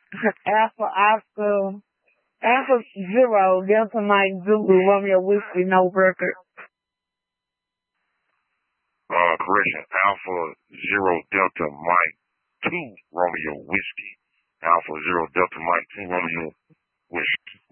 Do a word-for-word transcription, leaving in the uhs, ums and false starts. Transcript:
Alpha Oscar, Alpha Zero, Delta Mike Zulu, Romeo Whiskey, no record. Uh, correction. Alpha Zero Delta Mike Two Romeo Whiskey. Alpha Zero Delta Mike Two Romeo Whiskey.